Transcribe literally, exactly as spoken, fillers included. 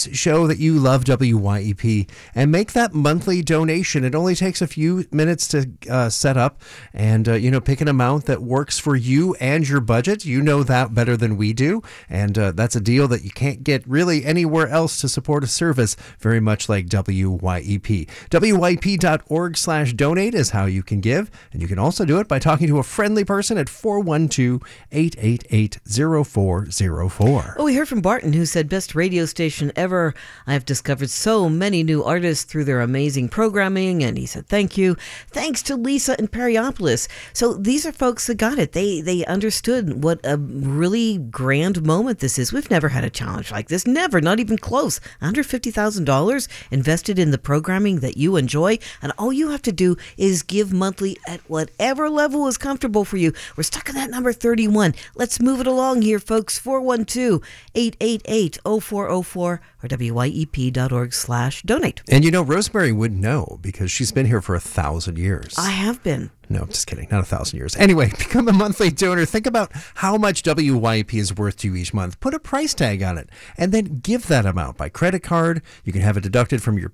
Please show that you love W Y E P and make that monthly donation. It only takes a few minutes to uh, set up and, uh, you know, pick an amount that works for you and your budget. You know that better than we do. And uh, that's a deal that you can't get really anywhere else to support a service very much like W Y E P. W Y E P dot org slash donate is how you can give. And you can also do it by talking to a friendly person at four one two, eight eight eight, zero four zero four. Oh, we heard from Barton, who said, best radio station ever. I have discovered so many new artists through their amazing programming. And he said, thank you. Thanks to Lisa in Periopolis. So these are folks that got it. They they understood what a really grand moment this is. We've never had a challenge like this. Never, not even close. one hundred fifty thousand dollars invested in the programming that you enjoy. And all you have to do is give monthly at whatever level is comfortable for you. We're stuck in that number thirty-one. Let's move it along here, folks. four one two, eight eight eight, zero four zero four or W Y E P dot org slash donate. And you know, Rosemary would know because she's been here for a thousand years. I have been. No, I'm just kidding. Not a thousand years. Anyway, become a monthly donor. Think about how much W Y E P is worth to you each month. Put a price tag on it and then give that amount by credit card. You can have it deducted from your